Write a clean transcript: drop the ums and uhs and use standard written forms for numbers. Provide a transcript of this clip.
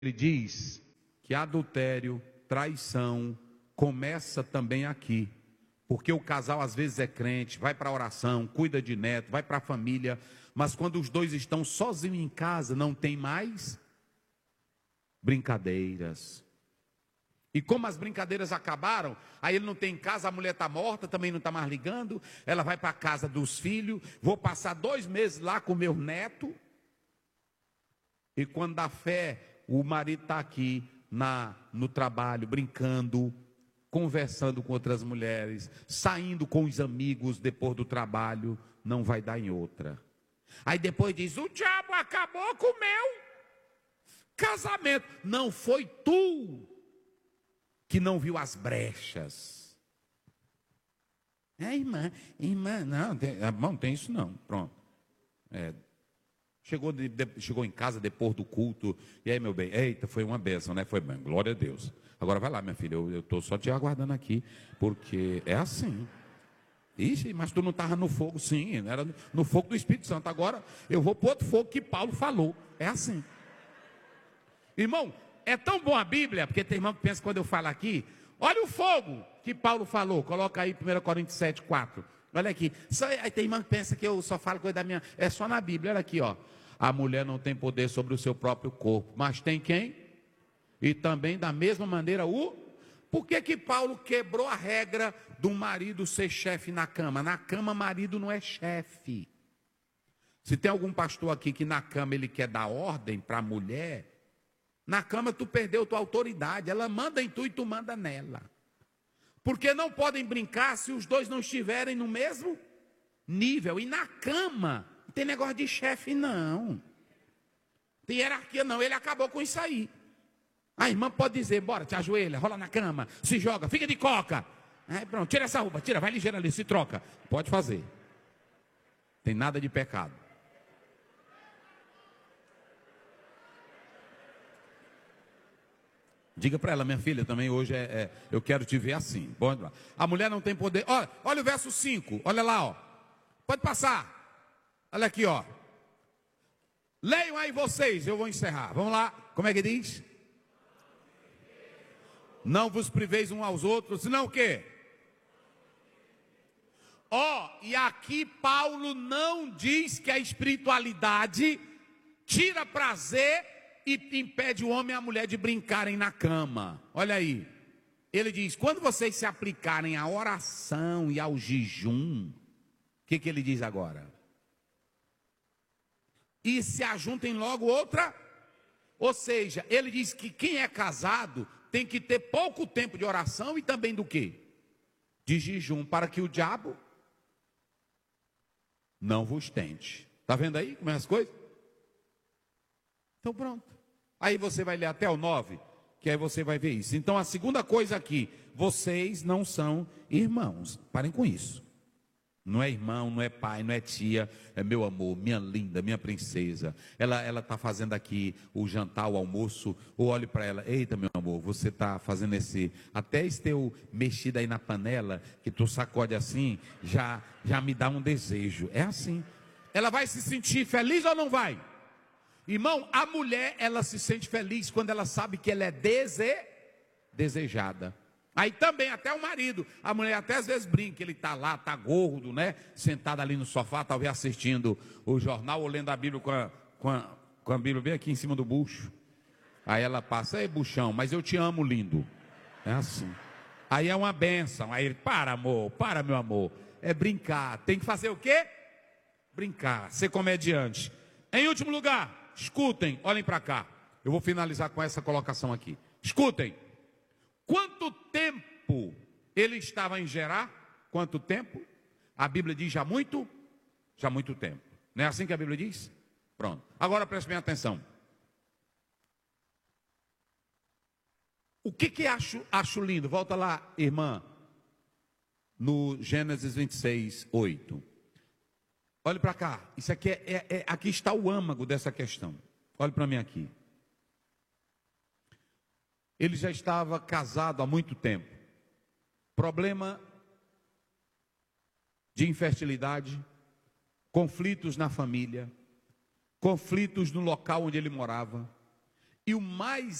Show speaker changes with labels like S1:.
S1: Ele diz que adultério, traição, começa também aqui. Porque o casal às vezes é crente, vai para a oração, cuida de neto, vai para a família, mas quando os dois estão sozinhos em casa, não tem mais brincadeiras. E como as brincadeiras acabaram, aí ele não tem em casa, a mulher está morta, também não está mais ligando, ela vai para a casa dos filhos, vou passar 2 meses lá com meu neto, e quando dá fé, o marido está aqui no trabalho, brincando, conversando com outras mulheres, saindo com os amigos depois do trabalho, não vai dar em outra. Aí depois diz, o diabo acabou com o meu casamento. Não foi tu que não viu as brechas. Irmã, não tem isso não, pronto. Chegou em casa depois do culto, e aí meu bem, eita, foi uma bênção, né? Foi bem, glória a Deus. Agora vai lá, minha filha, eu estou só te aguardando aqui, porque é assim. Ixi, mas tu não estava no fogo, sim, era no fogo do Espírito Santo. Agora eu vou para outro fogo que Paulo falou, é assim. Irmão, é tão bom a Bíblia, porque tem irmão que pensa quando eu falo aqui, olha o fogo que Paulo falou, coloca aí 1 Coríntios 7, 4. Olha aqui, aí tem irmão que pensa que eu só falo coisa da minha, é só na Bíblia, olha aqui, ó. A mulher não tem poder sobre o seu próprio corpo, mas tem quem? E também da mesma maneira por que Paulo quebrou a regra do marido ser chefe na cama? Na cama marido não é chefe. Se tem algum pastor aqui que na cama ele quer dar ordem para a mulher, na cama tu perdeu tua autoridade, ela manda em tu e tu manda nela. Porque não podem brincar se os dois não estiverem no mesmo nível. E na cama, não tem negócio de chefe não. Tem hierarquia não, ele acabou com isso aí. A irmã pode dizer, bora, te ajoelha, rola na cama, se joga, fica de coca. Aí pronto, tira essa roupa, tira, vai ligeiro ali, se troca. Pode fazer. Tem nada de pecado. Diga para ela, minha filha, também hoje eu quero te ver assim. Pode lá. A mulher não tem poder. Olha o verso 5, olha lá, ó. Pode passar. Olha aqui, ó. Leiam aí vocês, eu vou encerrar. Vamos lá, como é que diz? Não vos priveis uns aos outros, senão o quê? E aqui Paulo não diz que a espiritualidade tira prazer e impede o homem e a mulher de brincarem na cama. Olha aí. Ele diz, quando vocês se aplicarem à oração e ao jejum, o que ele diz agora? E se ajuntem logo outra. Ou seja, ele diz que quem é casado tem que ter pouco tempo de oração e também do quê? De jejum, para que o diabo não vos tente. Está vendo aí como é as coisas? Então pronto. Aí você vai ler até o 9, que aí você vai ver isso. Então a segunda coisa aqui, vocês não são irmãos. Parem com isso. Não é irmão, não é pai, não é tia, é meu amor, minha linda, minha princesa. Ela está fazendo aqui o jantar, o almoço, ou olhe para ela, eita meu amor, você está fazendo até esse teu mexido aí na panela, que tu sacode assim, já me dá um desejo. É assim. Ela vai se sentir feliz ou não vai? Irmão, a mulher, ela se sente feliz quando ela sabe que ela é desejada. Aí também, até o marido, a mulher até às vezes brinca, ele está lá, está gordo, né? Sentado ali no sofá, talvez assistindo o jornal ou lendo a Bíblia com a Bíblia bem aqui em cima do bucho. Aí ela passa, ei buchão, mas eu te amo, lindo. É assim. Aí é uma bênção. Aí ele, para amor, para meu amor. É brincar. Tem que fazer o quê? Brincar, ser comediante. Em último lugar, escutem, olhem para cá. Eu vou finalizar com essa colocação aqui. Escutem. Quanto tempo ele estava em Gerar? Quanto tempo? A Bíblia diz já muito tempo. Não é assim que a Bíblia diz? Pronto. Agora preste bem atenção. O que acho lindo? Volta lá, irmã. No Gênesis 26, 8. Olhe para cá. Isso aqui aqui está o âmago dessa questão. Olhe para mim aqui. Ele já estava casado há muito tempo. Problema de infertilidade, conflitos na família, conflitos no local onde ele morava. E o mais